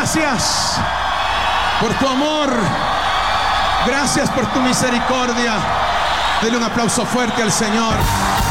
gracias por tu amor. Gracias por tu misericordia. Dele un aplauso fuerte al Señor.